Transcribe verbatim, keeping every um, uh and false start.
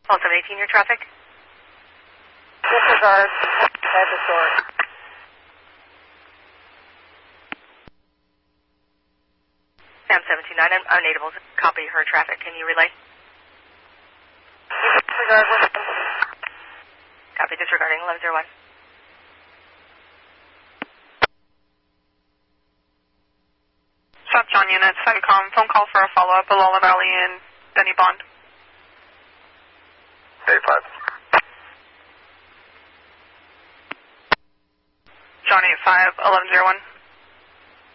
Call seven eighteen, your traffic. Disregard. Head to short. Sam seven two nine, I'm unable to copy her traffic. Can you relay? Disregard. Copy, disregarding eleven zero one. South John Unit, CENTCOM, phone call for a follow-up, Balala Valley and Denny Bond. eight five. John eight five, eleven zero one.